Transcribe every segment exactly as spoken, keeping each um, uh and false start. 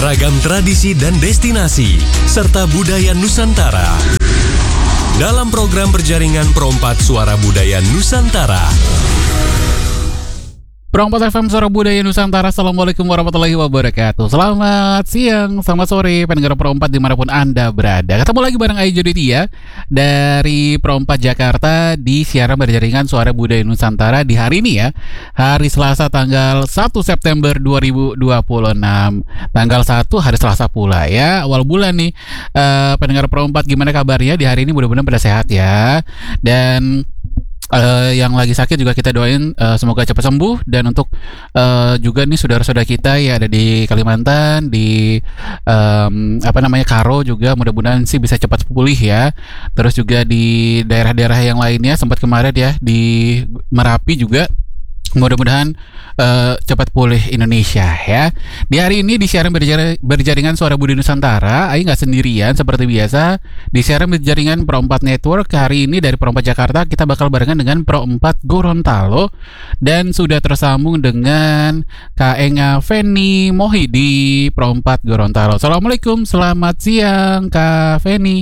beragam tradisi dan destinasi, serta budaya Nusantara. Dalam program berjaringan Perompat Suara Budaya Nusantara. Perompat F M Suara Budaya Nusantara. Assalamualaikum warahmatullahi wabarakatuh. Selamat siang, selamat sore pendengar Perompat dimanapun Anda berada. Ketemu lagi bareng Ayu Joditia dari Perompat Jakarta di siaran berjaringan Suara Budaya Nusantara di hari ini ya, hari Selasa tanggal satu September dua ribu dua puluh enam. Tanggal satu hari Selasa pula ya, awal bulan nih. uh, Pendengar Perompat, gimana kabarnya di hari ini? Mudah-mudahan pada sehat ya. Dan Uh, yang lagi sakit juga kita doain uh, semoga cepat sembuh. Dan untuk uh, juga nih saudara-saudara kita ya ada di Kalimantan, di um, apa namanya Karo juga, mudah-mudahan sih bisa cepat pulih ya. Terus juga di daerah-daerah yang lainnya sempat kemarin ya di Merapi juga, mudah-mudahan uh, cepat pulih Indonesia ya. Di hari ini di siaran berjar- berjaringan Suara Budaya Nusantara, Ayu nggak sendirian seperti biasa. Di siaran berjaringan Perompat Network hari ini dari Perompat Jakarta kita bakal barengan dengan Perompat Gorontalo, dan sudah tersambung dengan Kak Enga Feni Mohi di Perompat Gorontalo. Assalamualaikum, selamat siang Kak Feni.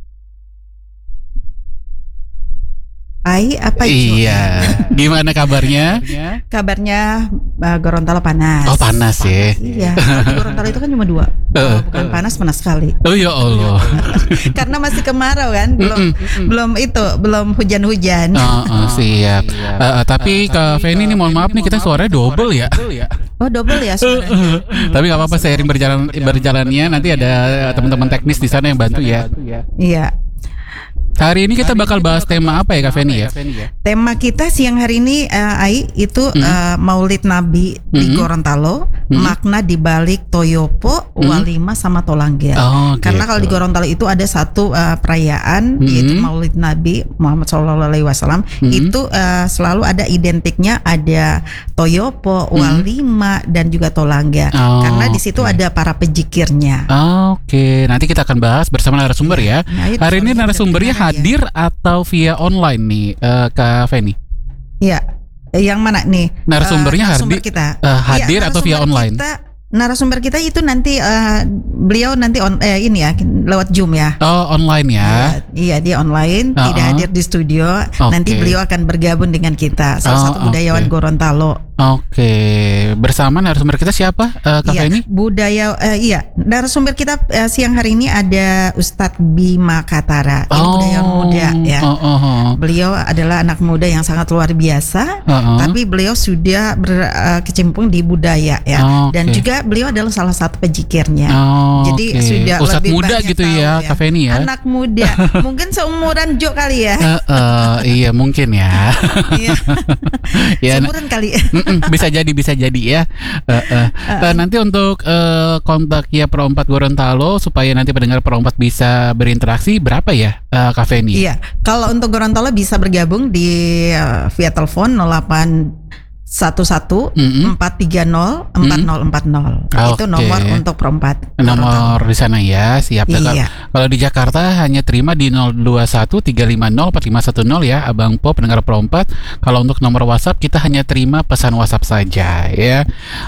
Hai, apa itu? Iya, gimana kabarnya? Kabarnya uh, Gorontalo panas. Oh panas, ya. Iya, di Gorontalo itu kan cuma dua. Oh, bukan panas, panas sekali. Oh ya Allah. Karena masih kemarau kan, belum Mm-mm, mm-mm. belum itu, belum hujan-hujan. Oh, oh siap. Uh, uh, tapi Kak Feni ini mohon maaf nih, kita suaranya double ya. Oh double ya suaranya. Tapi nggak apa-apa, seiring berjalan berjalannya nanti ada teman-teman teknis di sana yang bantu ya. Iya. Hari ini kita bakal bahas tema apa ya Kak Feni ya? Tema kita siang hari ini uh, Ai itu Mm-hmm. uh, Maulid Nabi di Mm-hmm. Gorontalo, Mm-hmm. makna di balik Toyopo, Mm-hmm. Walima sama Tolangga. Oh, Karena gitu. kalau di Gorontalo itu ada satu uh, perayaan Mm-hmm. yaitu Maulid Nabi Muhammad shallallahu alaihi wasallam. Mm-hmm. Itu uh, selalu ada identiknya, ada Toyopo, Mm-hmm. Walima dan juga Tolangga. Oh, Karena di situ okay. ada para pejikirnya. Oke, nanti kita akan bahas bersama narasumber ya. Nah, itu Hari ini soalnya narasumbernya udah dengar ya. hadir atau via online nih uh, Kak Feni? Iya, yang mana nih? Narasumbernya Uh, narasumber hardi- kita uh, hadir Iya, atau via narasumber online? Kita, narasumber kita itu nanti uh, beliau nanti on eh, ini ya lewat Zoom ya. Oh online ya. Iya, iya dia online, Uh-uh. tidak hadir di studio. Nanti Oke. beliau akan bergabung dengan kita, salah Oh, satu budayawan oke. Gorontalo. Oke, bersama narasumber kita siapa uh, Kak Iya, Feni? budaya eh, iya, narasumber kita eh, siang hari ini ada Ustadz Bima Katara. Ini budayawan muda ya. Oh, oh, oh. Beliau adalah anak muda yang sangat luar biasa, Uh-uh. tapi beliau sudah berkecimpung di budaya ya. Oke. Dan juga beliau adalah salah satu pejikirnya. Oh, Jadi oke. sudah Ustadz lebih muda banyak gitu tahu ya, Kak Feni ya. Anak muda, mungkin seumuran Jo kali ya. Uh, uh, iya mungkin ya. Iya. Ya, Seumuran kali. Mm-mm, bisa jadi bisa jadi ya. Uh, uh. Uh, nanti untuk uh, kontak ya Perompat Gorontalo supaya nanti pendengar Perompat bisa berinteraksi, berapa ya uh, Kak Feni? Iya, kalau untuk Gorontalo bisa bergabung di uh, via telepon nol delapan satu satu Mm-mm. empat tiga nol empat nol empat nol. Itu Oke. nomor untuk Perompat. Nomor di sana ya, siap. Dan Iya. kalau- Kalau di Jakarta hanya terima di nol dua satu tiga lima nol empat lima satu nol ya, Abang Po pendengar Perompat. Kalau untuk nomor WhatsApp kita hanya terima pesan WhatsApp saja ya.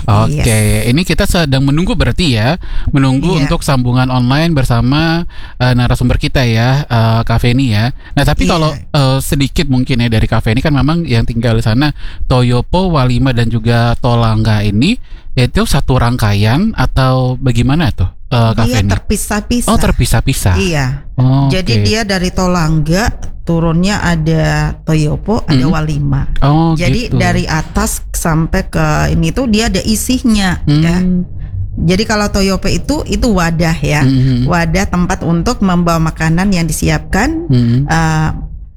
Oke, ini kita sedang menunggu berarti ya, menunggu Iya. untuk sambungan online bersama uh, narasumber kita ya, uh, Kak Feni ya. Nah, tapi Iya. kalau uh, sedikit mungkin ya dari Kak Feni, kan memang yang tinggal di sana Toyopo, Walima dan juga Tolangga ini itu satu rangkaian atau bagaimana tuh uh, Kak Dia Feni? terpisah-pisah. Oh terpisah-pisah. Iya. Oh, Jadi oke. dia dari Tolangga turunnya ada Toyopo, ada Mm-mm. Walima. Oh, Jadi gitu. dari atas sampai ke ini tuh dia ada isinya Hmm. ya. Jadi kalau Toyopo itu itu wadah ya. Mhm. Wadah tempat untuk membawa makanan yang disiapkan. Mhm. Uh,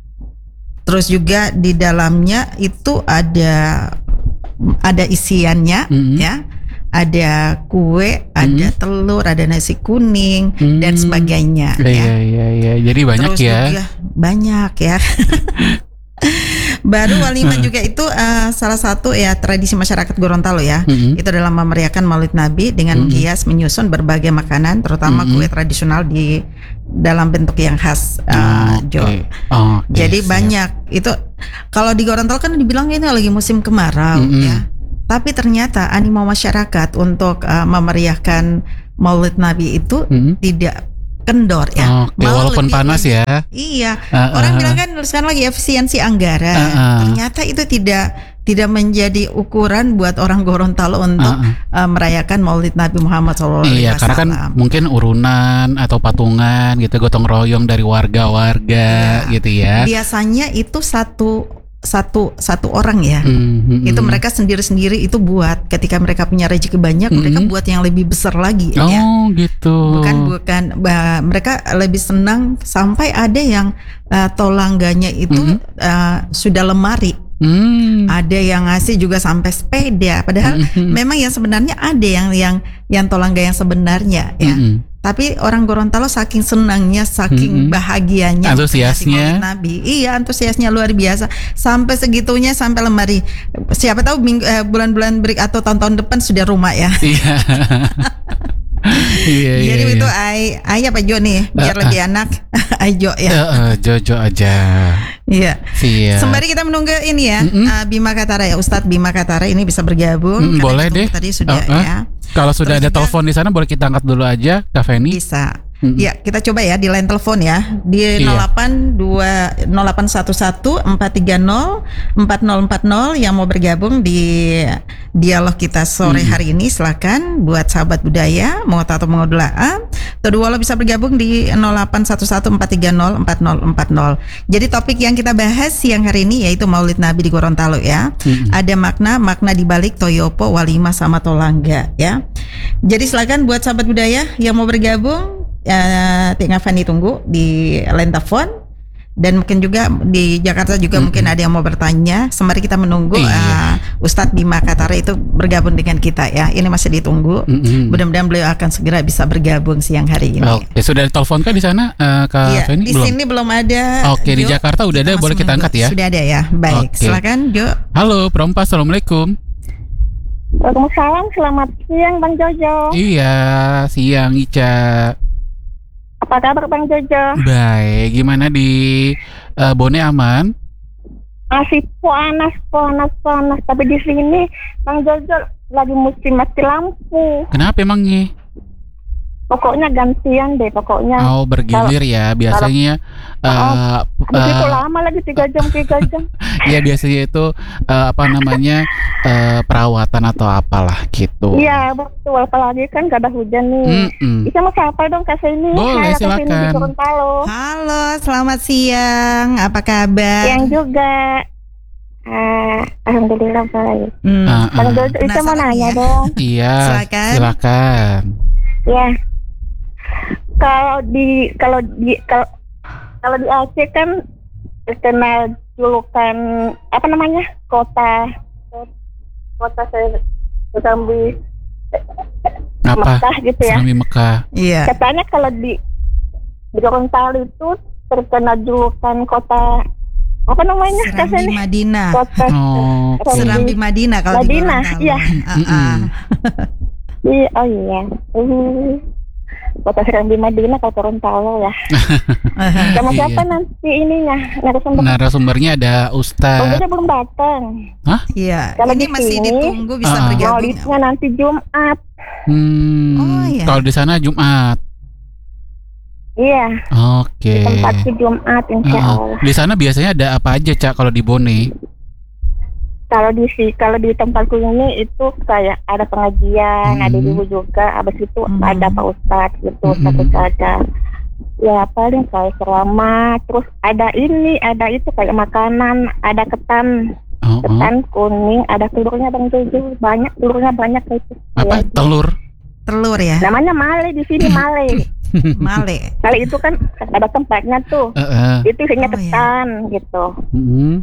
terus juga di dalamnya itu ada ada isiannya Mhm. ya. Ada kue, ada telur, ada nasi kuning Hmm. dan sebagainya Iya, ya. iya, iya. Jadi banyak Terus ya. juga banyak ya. Baru Walima juga itu uh, salah satu ya tradisi masyarakat Gorontalo ya. Mm-hmm. Itu adalah memeriahkan Maulid Nabi dengan Mm-hmm. menghias menyusun berbagai makanan, terutama Mm-hmm. kue tradisional di dalam bentuk yang khas uh, Oke. Jo. Oke, Jadi siap. banyak itu kalau di Gorontalo kan dibilang ini lagi musim kemarau Mm-hmm. ya. Tapi ternyata animo masyarakat untuk uh, memeriahkan Maulid Nabi itu Hmm. tidak kendor ya. Oke, walaupun lebih- panas ya. Iya, Uh, orang uh. bilang kan sekarang lagi efisiensi anggaran. Uh, uh. Ternyata itu tidak tidak menjadi ukuran buat orang Gorontalo untuk Uh, uh. uh, merayakan Maulid Nabi Muhammad shallallahu alaihi Iya, karena kan wasallam. mungkin urunan atau patungan gitu, gotong royong dari warga-warga Iya. gitu ya. Biasanya itu satu satu satu orang ya. Hmm, hmm, Itu hmm. mereka sendiri-sendiri itu buat ketika mereka punya rezeki banyak, mereka Mm-mm. buat yang lebih besar lagi Oh ya. gitu. Bukan bukan bah, mereka lebih senang sampai ada yang uh, tolangganya itu Mm-mm. uh, sudah lemari. Hmm. Ada yang ngasih juga sampai sepeda. Padahal Mm-mm. memang yang sebenarnya ada yang yang yang tolangga yang sebenarnya ya. Mm-mm. Tapi orang Gorontalo saking senangnya, Mm-mm. saking bahagianya, Antusiasnya. memperingati Maulid Nabi. Iya, antusiasnya luar biasa. Sampai segitunya sampai lemari. Siapa tahu minggu, eh, bulan-bulan break atau tahun-tahun depan sudah rumah ya. Iya. Iya, iya. Jadi iya. itu ay, ay apa Jo nih, biar Uh, lebih enak. Ayo Eh, ya. eh, Jojo aja. Iya. Siap. Sembari kita menunggu ini ya, Mm-mm. uh, Bima Katara ya, Ustadz Bima Katara ini bisa bergabung. Mm, Karena boleh ditunggu deh. Tadi sudah Uh, uh. ya, Kalau sudah Terus ada juga- telepon di sana boleh kita angkat dulu aja, Kak Feni. bisa. Mm-mm. Ya, kita coba ya di line telepon ya di Iya. nol delapan dua nol delapan satu satu empat tiga nol empat nol empat nol yang mau bergabung di dialog kita sore Mm. hari ini, silakan buat sahabat budaya mau atau mau doa. Kedua lo bisa bergabung di nol delapan satu satu empat tiga nol empat nol empat nol. Jadi topik yang kita bahas siang hari ini yaitu Maulid Nabi di Gorontalo ya. Mm-mm. Ada makna makna di balik toyopo, walimah sama tolangga ya. Jadi silakan buat sahabat budaya yang mau bergabung, ya, Tinggal Fani tunggu di line telepon. Dan mungkin juga di Jakarta juga Mm-mm. mungkin ada yang mau bertanya. Sembari kita menunggu Iya. uh, Ustadz Bima Katara itu bergabung dengan kita ya. Ini masih ditunggu. Mm-mm. Mudah-mudahan beliau akan segera bisa bergabung siang hari ini. Oke, sudah ditelepon kan di sana, eh, Kak Iya, Feni? di Belum. sini belum ada. Oke, di Jo. Jakarta udah ada, Kita boleh masih kita menunggu. angkat ya? Sudah ada ya. Baik, Oke. silakan Jo. Halo, Perompas, assalamualaikum. Waalaikumsalam, selamat siang Bang Jojo. Iya, siang Ica. Apa kabar Bang Jojo? Baik, gimana di eh, Bone aman? Masih panas, panas, panas. Tapi di sini Bang Jojo lagi musim mati lampu. Kenapa emangnya? Pokoknya gantian deh, pokoknya. Oh, bergilir ya biasanya. eh Begitu eh, lama lagi tiga jam, tiga jam. ya biasanya itu eh, apa namanya eh, perawatan atau apalah gitu. Iya betul, apalagi kan gak ada hujan nih. Mm-mm. Bisa mau sapa dong Kak Seni? Boleh, Hai, Kak Seni di silakan. Gorontalo. Halo, selamat siang. Apa kabar? Yang juga. Ah, Alhamdulillah baik. Hmm. Ah, Bang ah. Jojo, Ica mau Penasaran nanya ya? dong. Iya, Silakan. silakan. Ya, kalau di kalau di kalau kalau di Aceh kan terkenal julukan apa namanya kota kota se- Serambi Apa? Mekah gitu ya. Serambi Mekah. Iya. Katanya kalau di di Gorontalo itu terkenal julukan kota apa namanya? Kak Serambi Seni? Madinah. Kota Oh, oke. Serambi Madinah kalau di Madinah, Gorontalo. iya. Ah, ah. Iya, oh iya. Uh, Kota Serambi Madinah kalau Gorontalo ya. Sama Iya. siapa nanti ininya? Narasumber. Narasumbernya ada Bang Ustadz. Jojo belum datang. Iya. Kalau Ini di masih sini, ditunggu bisa ah. bergabung. Maulidnya nanti Jumat. Hmm, Oh, iya. kalau di sana Jumat. Iya, Oke. tempatnya Jumat insya Ah, ah. Allah. Di sana biasanya ada apa aja, Cak, kalau di Bone? Kalau di si, kalau di tempatku ini itu kayak ada pengajian, Hmm. ada ibu juga, habis itu Hmm. ada Pak Ustadz gitu, Hmm. Ustadz Ustadzah. Ya paling kayak ceramah, terus ada ini, ada itu kayak makanan, ada ketan, Oh, oh. ketan kuning, ada telurnya Bang Jojo, banyak telurnya banyak itu. Apa? Ya, Telur? Telur ya. namanya male di sini male. Male. Male itu kan ada tempatnya tuh. Eh, eh. Itu isinya Oh, iya. ketan gitu. Mm-mm.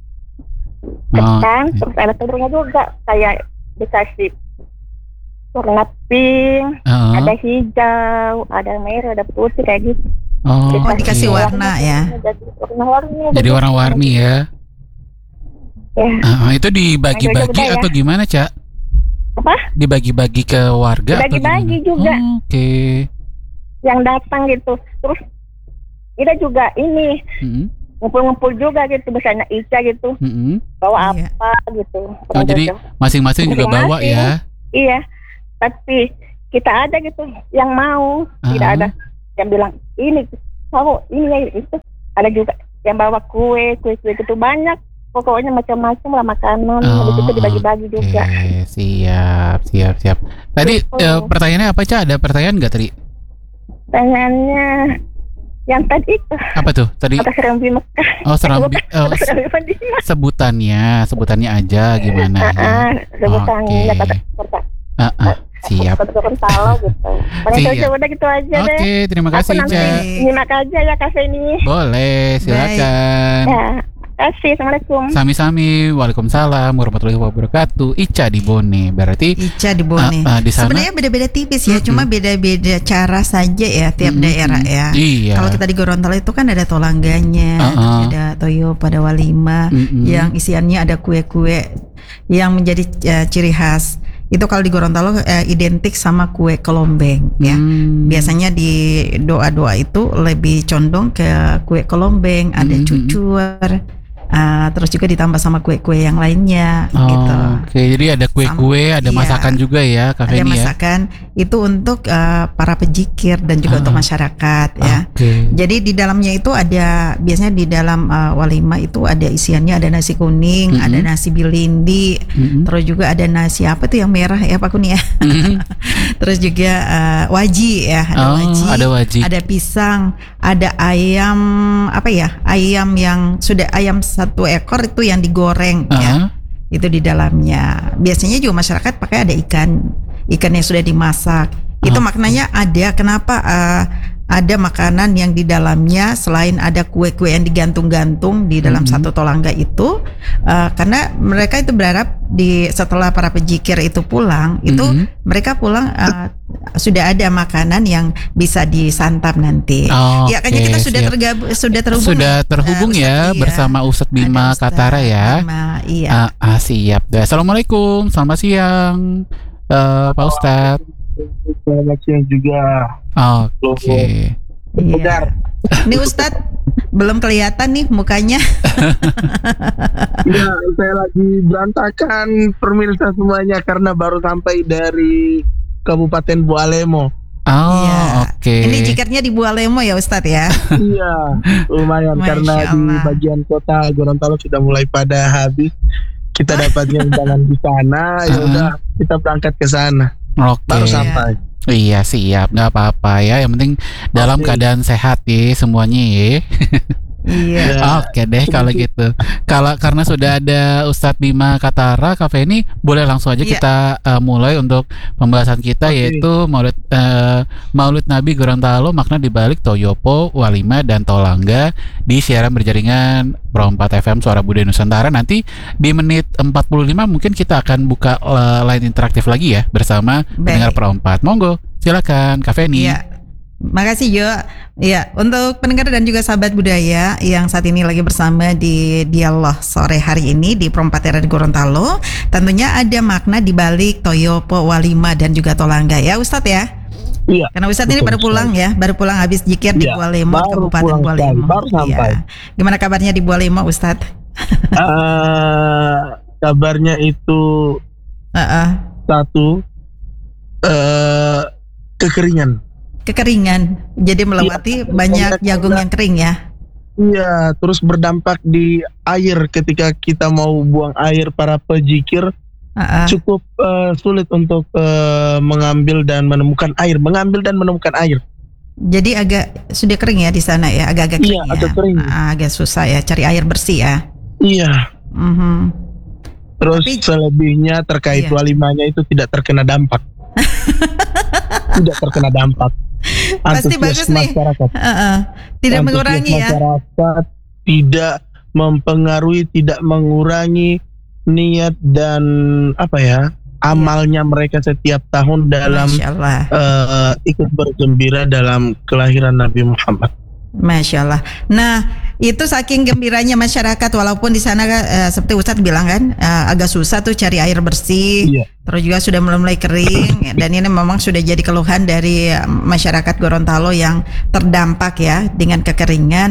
Oh, Ketan, oke. terus ada telurnya juga kayak dikasih warna pink, Heeh. ada hijau, ada merah, ada putih kayak gitu. Oh, Oh, dikasih oke. warna ya. Jadi warna-warni. Jadi warna-warni ya. Ya. Ah, itu dibagi-bagi Beda-beda ya. atau gimana, Cak? Apa? Dibagi-bagi ke warga atau Dibagi-bagi gimana? juga. Oh, oke. Yang datang gitu. Terus kita juga ini Mm-mm. ngumpul-ngumpul juga gitu, misalnya Ica gitu, Mm-mm. bawa Iya. apa gitu. Oh, jadi masing-masing juga bawa Masing-masing. ya. Iya, tapi kita ada gitu yang mau, Ah. tidak ada yang bilang ini tahu ini itu. Ada juga yang bawa kue, kue-kue itu banyak. Pokoknya macam-macam lah makanan. Oh, Habis itu dibagi-bagi juga. Oke, siap, siap, siap. Tadi Gitu. eh, pertanyaannya apa, Ca? Ada pertanyaan nggak tadi? Pertanyaannya yang tadi itu Apa tuh? Tadi atas Serambi Mekah. oh Serambi, Bukan, oh, atas Serambi Madinah. sebutannya, sebutannya aja gimana ya? Ah, sebutannya Oke. kata kata Ah, ah, siap. kata Gorontalo gitu. Paling Siap. saja udah gitu aja deh. Oke, terima Aku kasih, nanti Ca. nyimak aja ya kafe ini. Boleh, silakan. Ya, kasih. Assalamualaikum. Sami-sami. Waalaikumsalam warahmatullahi wabarakatuh. Ica di Bone. Berarti Ica di Bone. Ah, ah, di sana- Sebenarnya beda-beda tipis ya, Mm-mm. cuma beda-beda cara saja ya tiap Mm-mm. daerah ya. Iya. Kalau kita di Gorontalo itu kan ada tolangganya, Ah, terus ah. ada toyo pada walima, Mm-mm. yang isiannya ada kue-kue yang menjadi eh, ciri khas. Itu kalau di Gorontalo eh, identik sama kue kelombeng ya. Hmm. Biasanya di doa-doa itu lebih condong ke kue kelombeng, ada Mm-mm. cucur, ah, terus juga ditambah sama kue-kue yang lainnya Oh, gitu. Oke, jadi ada kue-kue, ada Iya. masakan juga ya kafe Ada ini ya. masakan itu untuk eh, para pejikir dan juga Ah. untuk masyarakat ya. Oke. Jadi di dalamnya itu ada biasanya di dalam uh, walimah itu ada isiannya, ada nasi kuning, Mm-mm. ada nasi bilindi, Mm-mm. terus juga ada nasi apa tuh yang merah ya Pak Kun ya. Mm-mm. Terus juga uh, waji ya, ada Oh, waji, ada wajib. ada pisang, ada ayam apa ya? Ayam yang sudah ayam satu ekor itu yang digoreng ya. Ah, Itu di dalamnya. Biasanya juga masyarakat pakai ada ikan, ikan yang sudah dimasak. Itu Oke. maknanya ada kenapa uh, ada makanan yang di dalamnya selain ada kue-kue yang digantung-gantung di dalam Mhm. satu tolangga itu, uh, karena mereka itu berharap di setelah para pejikir itu pulang, itu Mhm. mereka pulang uh, sudah ada makanan yang bisa disantap nanti. Oh, Ya, kayaknya oke, kita sudah siap. tergabung, sudah terhubung. Sudah terhubung uh, ya Ustadz, iya. bersama Ustadz Bima Ada Ustadz Katara ya. Bima, iya. Ah, ah, siap. Ya, Assalamualaikum, selamat siang, eh, Pak Ustadz. Selamat siang juga. Oke. Iya. Ini Ustadz belum kelihatan nih mukanya. Ya, saya lagi berantakan pemirsa semuanya karena baru sampai dari Kabupaten Bualemo. Oh, Iya. oke. Ini jikatnya di Bualemo ya Ustadz ya. Iya, lumayan Masya karena di Allah. bagian kota Gorontalo sudah mulai pada habis. Kita dapatnya undangan di sana, ya Ah. udah kita berangkat ke sana. Oke. Baru Iya. sampai. Iya, siap, nggak apa-apa ya. Yang penting dalam Oke. keadaan sehat ya semuanya ya. Iya. Ya. Oke deh kalau gitu. Kalau karena sudah ada Ustadz Bima Katara, kafe ini boleh langsung aja Iya. kita uh, mulai untuk pembahasan kita, Oke. yaitu Maulid uh, Maulid Nabi Gorontalo, makna dibalik Toyopo, Walima dan Tolangga di siaran berjaringan Pro empat F M Suara Budaya Nusantara. Nanti di menit empat puluh lima mungkin kita akan buka uh, line interaktif lagi ya bersama pendengar Pro empat. Monggo, silakan kafe ini. Iya. Makasih Jo. Ya, untuk pendengar dan juga sahabat budaya yang saat ini lagi bersama di Dialog sore hari ini di Pro empat R di Gorontalo, tentunya ada makna di balik Toyopo, Walima dan juga Tolangga ya Ustadz ya. Iya. Karena Ustadz ini betul baru pulang sekali. ya, baru pulang habis jikir di Iya, Bualemo, di baru Kabupaten pulang Bualemo. sekali, baru sampai. Iya. Gimana kabarnya di Bualemo Ustadz? Eh, kabarnya itu Heeh. satu eh kekeringan. Kekeringan, jadi melewati Iya, banyak karena- jagung yang kering ya. Iya, terus berdampak di air ketika kita mau buang air para pejikir Heeh. cukup eh, sulit untuk eh, mengambil dan menemukan air, mengambil dan menemukan air. Jadi agak sudah kering ya di sana ya, agak-agak kering Iya, ya. agak kering. Ah, agak susah ya cari air bersih ya. Iya. Mhm. Terus Tapi- selebihnya terkait Iya. walimanya itu tidak terkena dampak. Tidak terkena dampak. Pasti Antusias bagus nih. masyarakat. Heeh. Tidak Antusias mengurangi ya. Masyarakat tidak mempengaruhi, tidak mengurangi niat dan apa ya amalnya mereka setiap tahun dalam Masya Allah, eh, ikut bergembira dalam kelahiran Nabi Muhammad. Masya Allah. Nah, itu saking gembiranya masyarakat, walaupun di sana eh, seperti Ustadz bilang kan eh, agak susah tuh cari air bersih. Iya. Terus juga sudah mulai kering dan ini memang sudah jadi keluhan dari eh, masyarakat Gorontalo yang terdampak ya dengan kekeringan. Iya.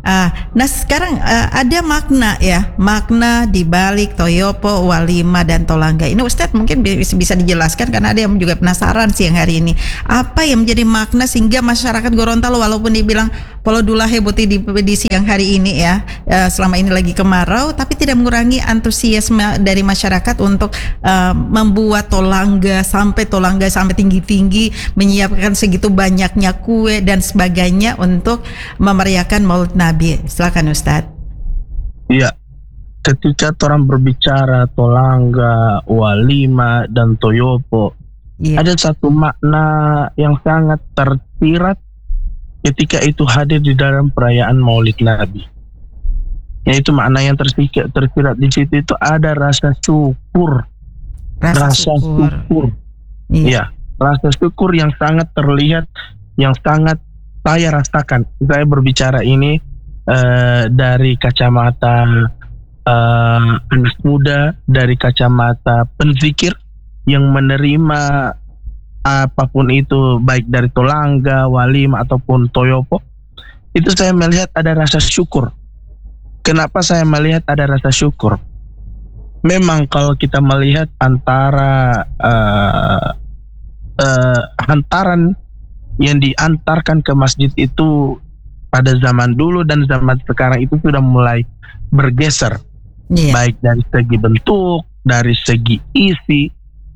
Ah, nah sekarang uh, ada makna ya, makna di balik Toyopo, Walima dan Tolangga. Ini Ustadz mungkin bisa, bisa dijelaskan karena ada yang juga penasaran siang hari ini. Apa yang menjadi makna sehingga masyarakat Gorontalo walaupun dibilang Polodula Heboti di, di siang hari ini ya, uh, selama ini lagi kemarau, tapi tidak mengurangi antusiasme dari masyarakat untuk uh, membuat Tolangga sampai Tolangga sampai tinggi-tinggi, menyiapkan segitu banyaknya kue dan sebagainya untuk memeriahkan Maulid Nabi. Silakan Ustadz. Iya, ketika orang berbicara Tolangga, Walima dan Toyopo, Iya. ada satu makna yang sangat tersirat ketika itu hadir di dalam perayaan Maulid Nabi. Yaitu makna yang tersirat, tersirat di situ itu ada rasa syukur, Rasa, rasa syukur. syukur. Iya. Iya, rasa syukur yang sangat terlihat, yang sangat saya rasakan. Saya berbicara ini Uh, dari kacamata uh, anak muda, dari kacamata penzikir yang menerima apapun itu, baik dari Tolangga, Walima ataupun Toyopo, itu saya melihat ada rasa syukur. Kenapa saya melihat ada rasa syukur? Memang kalau kita melihat antara uh, uh, hantaran yang diantarkan ke masjid itu pada zaman dulu dan zaman sekarang itu sudah mulai bergeser, Iya. baik dari segi bentuk, dari segi isi.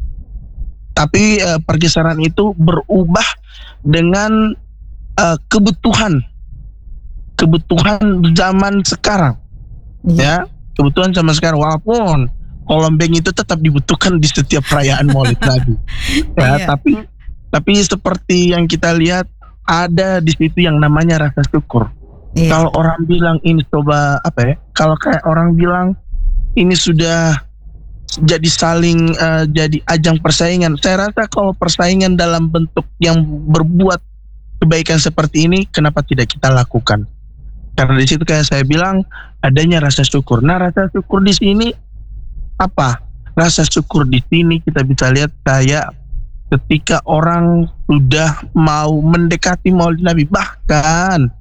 Tapi uh, pergeseran itu berubah dengan uh, kebutuhan, kebutuhan zaman sekarang, Iya. ya, kebutuhan zaman sekarang. Walaupun kolombeng itu tetap dibutuhkan di setiap perayaan Maulid Nabi, ya, Iya. tapi tapi seperti yang kita lihat, ada di situ yang namanya rasa syukur. Iya. Kalau orang bilang ini coba apa ya? Kalau kayak orang bilang ini sudah jadi saling uh, jadi ajang persaingan. Saya rasa kalau persaingan dalam bentuk yang berbuat kebaikan seperti ini, kenapa tidak kita lakukan? Karena di situ kayak saya bilang adanya rasa syukur. Nah, rasa syukur di sini apa? Rasa syukur di sini kita bisa lihat kayak ketika orang sudah mau mendekati Maulid Nabi, bahkan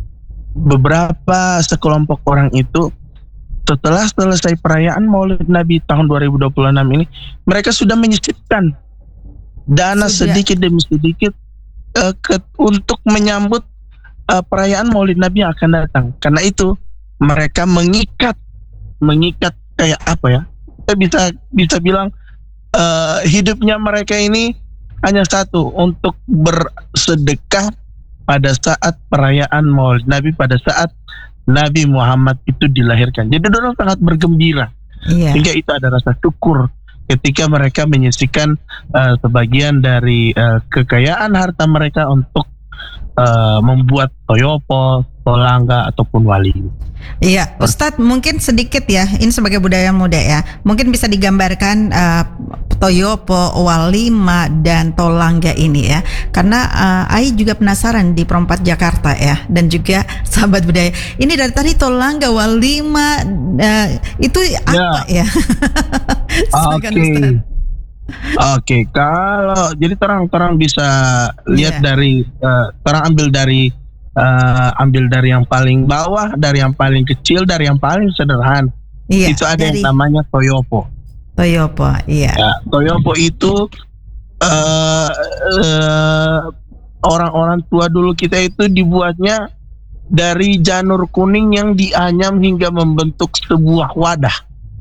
beberapa sekelompok orang itu setelah selesai perayaan Maulid Nabi tahun dua ribu dua puluh enam ini, mereka sudah menyisipkan dana Sudah. sedikit demi sedikit uh, ke, untuk menyambut uh, perayaan Maulid Nabi yang akan datang. Karena itu mereka mengikat, mengikat kayak apa ya? Kita bisa bisa bilang uh, hidupnya mereka ini hanya satu, untuk bersedekah pada saat perayaan Maulid Nabi, pada saat Nabi Muhammad itu dilahirkan. Jadi orang sangat bergembira. Iya. Sehingga itu ada rasa syukur ketika mereka menyisikan uh, sebagian dari uh, kekayaan harta mereka untuk uh, membuat Toyopo, Tolangga ataupun Walima. Iya, Ustadz mungkin sedikit ya, ini sebagai budaya muda ya, mungkin bisa digambarkan uh, Toyopo, Walima dan Tolangga ini ya, karena uh, Ai juga penasaran di Perempat Jakarta ya, dan juga sahabat budaya. Ini dari tadi Tolangga, Walima uh, itu apa ya? Silakan, Oke. Ustadz. Oke, kalau jadi terang-terang bisa lihat Iya. dari uh, terang ambil dari uh, ambil dari yang paling bawah, dari yang paling kecil, dari yang paling sederhana. Iya, Itu ada dari yang namanya Toyopo. Toyopo, iya. Ya, Toyopo itu uh, uh, orang-orang tua dulu kita itu dibuatnya dari janur kuning yang dianyam hingga membentuk sebuah wadah.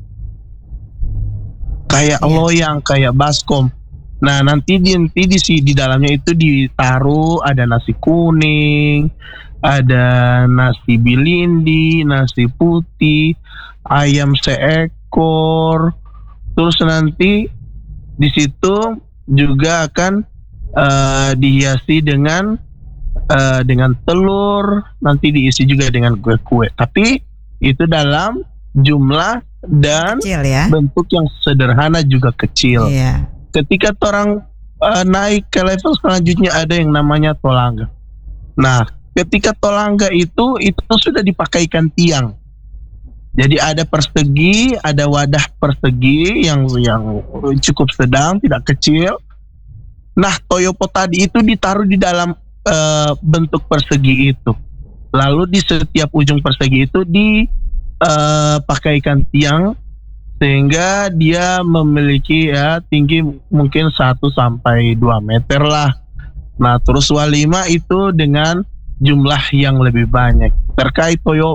Kayak Iya. loyang, kayak baskom. Nah, nanti di nanti di si di dalamnya itu ditaruh ada nasi kuning, ada nasi bilindi, nasi putih, ayam seekor. Terus nanti di situ juga akan uh, dihiasi dengan uh, dengan telur, nanti diisi juga dengan kue-kue. Tapi itu dalam jumlah dan Kecil ya. bentuk yang sederhana juga kecil. Iya. Ketika orang uh, naik ke level selanjutnya ada yang namanya Tolangga. Nah, ketika Tolangga itu itu sudah dipakaikan tiang. Jadi ada persegi, ada wadah persegi yang yang cukup sedang, tidak kecil. Nah, Toyopo tadi itu ditaruh di dalam uh, bentuk persegi itu. Lalu di setiap ujung persegi itu dipakaikan tiang sehingga dia memiliki ya tinggi mungkin satu sampai dua meter lah. Nah, terus walimah itu dengan jumlah yang lebih banyak. Terkait Toyo